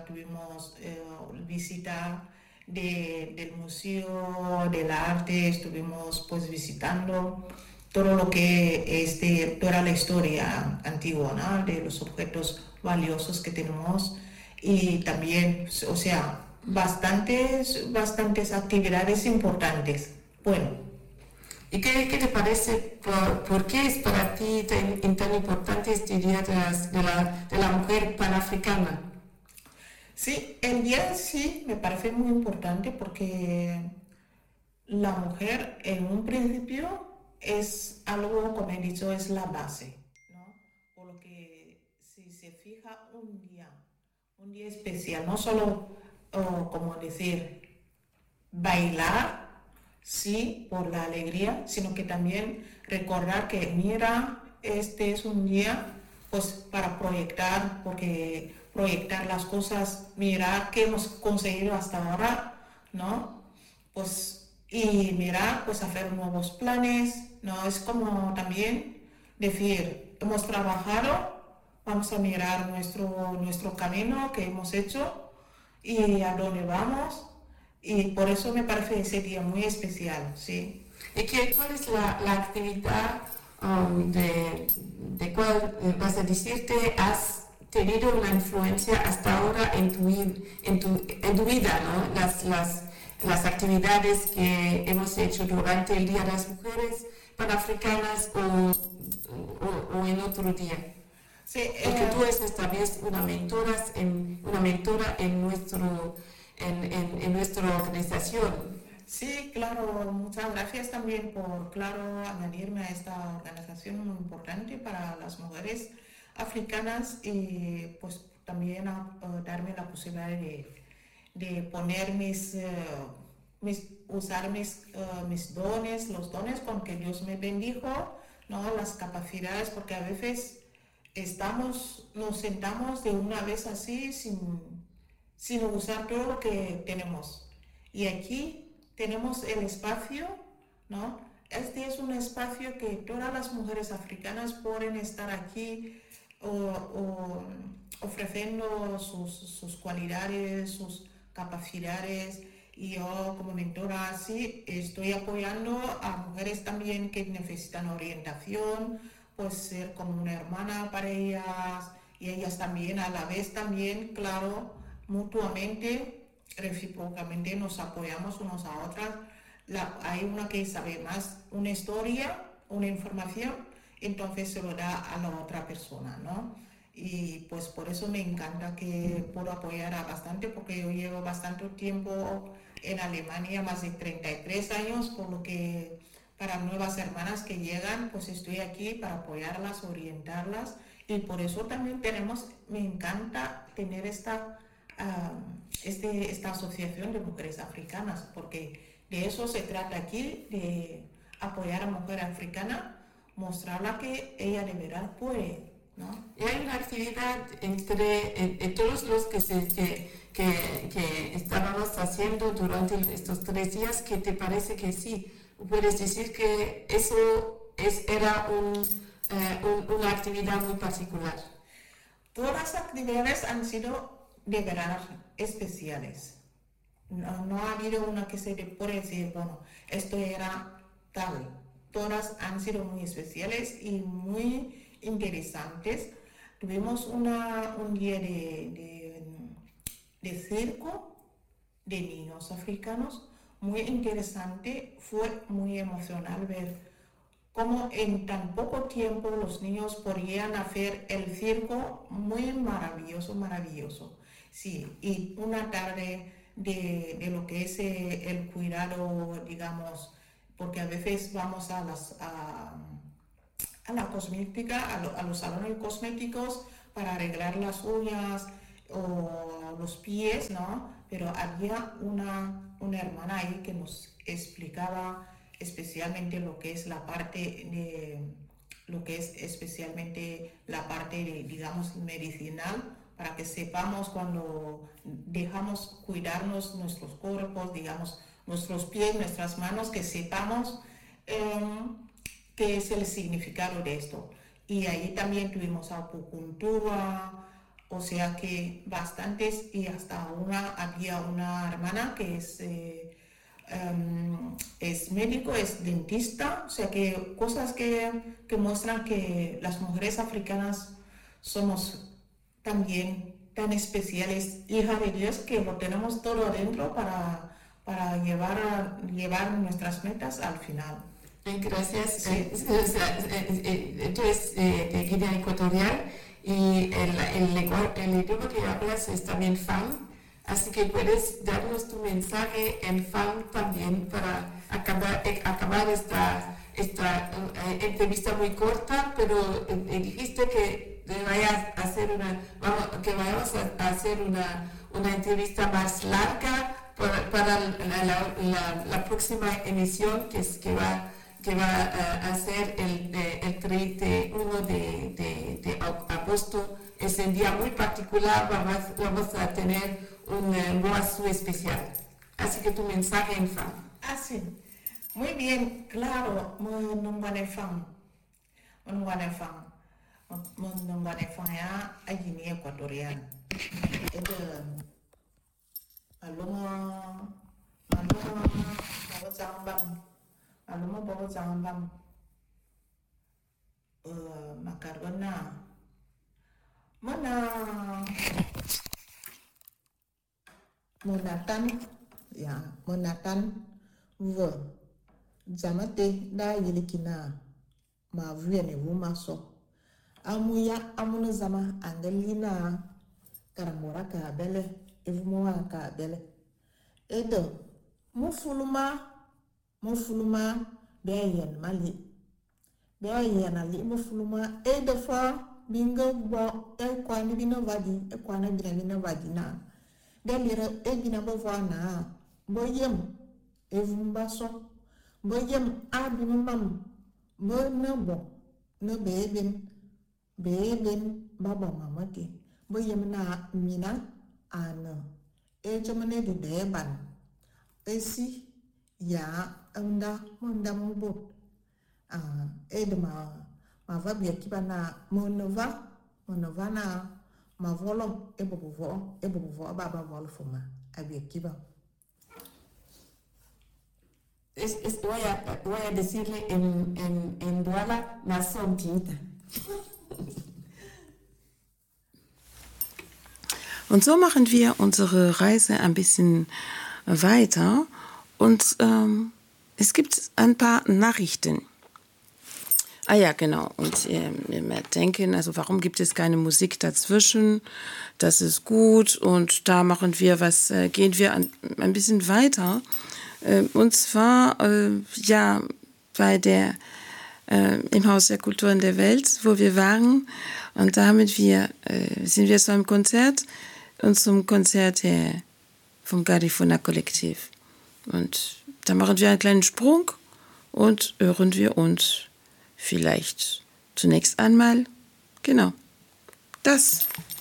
tuvimos visita del Museo del Arte, estuvimos pues visitando todo lo que es toda la historia antigua, ¿no? De los objetos valiosos que tenemos y también, o sea, bastantes actividades importantes. Bueno. ¿Y qué te parece? ¿Por qué es para ti tan importante este Día de la Mujer Panafricana? Sí, el día en sí me parece muy importante porque la mujer en un principio es algo, como he dicho, es la base, ¿no? Por lo que si se fija un día especial, no solo, como decir, bailar, sí, por la alegría, sino que también recordar que, mira, este es un día, pues, para proyectar, porque proyectar las cosas, mirar qué hemos conseguido hasta ahora, ¿no? Pues, y mirar, pues, hacer nuevos planes, ¿no? Es como también decir, hemos trabajado, vamos a mirar nuestro camino que hemos hecho y a dónde vamos. Y por eso me parece ese día muy especial, ¿sí? ¿Y cuál es la actividad de cuál vas a decirte has tenido una influencia hasta ahora en tu vida, ¿no? Las actividades que hemos hecho durante el Día de las Mujeres Panafricanas o en otro día. Sí, porque tú eres también una mentora en nuestra organización. Sí, claro, muchas gracias también por, claro, añadirme a esta organización muy importante para las mujeres africanas y pues también darme la posibilidad de poner usar mis dones, los dones con que Dios me bendijo, ¿no? Las capacidades, porque a veces nos sentamos de una vez así sin usar todo lo que tenemos. Y aquí tenemos el espacio, ¿no? Este es un espacio que todas las mujeres africanas pueden estar aquí ofreciendo sus cualidades, sus capacidades. Y yo como mentora sí estoy apoyando a mujeres también que necesitan orientación, pues ser como una hermana para ellas y ellas también a la vez también, claro, mutuamente, recíprocamente nos apoyamos unos a otras. Hay una que sabe más una historia, una información, entonces se lo da a la otra persona, ¿no? Y pues por eso me encanta que puedo apoyar a bastante, porque yo llevo bastante tiempo en Alemania, más de 33 años, por lo que para nuevas hermanas que llegan, pues estoy aquí para apoyarlas, orientarlas, y por eso también me encanta tener esta asociación de mujeres africanas, porque de eso se trata aquí, de apoyar a la mujer africana, mostrarla que ella de verdad puede, ¿no? Y hay una actividad entre todos los que estábamos haciendo durante estos 3 días que te parece que sí, puedes decir que eso era una actividad muy particular. Todas las actividades han sido de verdad especiales. No ha habido una que se puede decir, bueno, esto era tal. Todas han sido muy especiales y muy interesantes. Tuvimos un día de circo de niños africanos muy interesante. Fue muy emocional ver cómo en tan poco tiempo los niños podían hacer el circo muy maravilloso, maravilloso. Sí, y una tarde de lo que es el cuidado, digamos, porque a veces vamos a la cosmética, a los salones cosméticos para arreglar las uñas o los pies, ¿no? Pero había una hermana ahí que nos explicaba especialmente lo que es especialmente la parte de, digamos, medicinal, para que sepamos cuando dejamos cuidarnos nuestros cuerpos, digamos, nuestros pies, nuestras manos, que sepamos qué es el significado de esto. Y ahí también tuvimos acupuntura, O sea que bastantes, y hasta había una hermana que es médico, es dentista, o sea que cosas que muestran que las mujeres africanas somos también tan especiales, hija de Dios, que lo tenemos todo adentro para llevar nuestras metas al final. Gracias. Sí. Tú eres de Guinea Ecuatorial y el idioma que hablas es también Fang, así que puedes darnos tu mensaje en Fang también para acabar esta entrevista muy corta, pero dijiste que vayamos a hacer una entrevista más larga para la próxima emisión que va a ser el 31 de agosto. Es un día muy particular, vamos a tener un Moazú especial. Así que tu mensaje en fan. Ah, sí. Muy bien, claro, Munungwanefang ya a Guinea Ecuatorial. Aluma bawa zambam makarona monatan ya monatan ve jamate da yilikina ma vuene vuma so amuya amuna zama angelina karamora ka bele evumoa ka bele edo mufuluma beyen mali beyen ali mufuluma edo fa bingo bo e kwani bino vadi e kwana bina vadi na delira e bina bo vana boyem evumba so boyem abinu mam bo nebo no beben baba mamati boyem na mina ana e jamane de deban esi ya anda mubot edma ma va bia kibana monova na ma volom ebobo baba vol fuma abia kiba voy a decirle en Douala nación tinta. Und so machen wir unsere Reise ein bisschen weiter. Und es gibt ein paar Nachrichten. Ah ja, genau. Und wir denken, also warum gibt es keine Musik dazwischen? Das ist gut. Und da machen wir gehen wir ein bisschen weiter. Und zwar, im Haus der Kulturen der Welt, wo wir waren. Und da sind wir zu einem Konzert und zum Konzert vom Garifuna Kollektiv. Und da machen wir einen kleinen Sprung und hören wir uns vielleicht zunächst einmal, genau, das.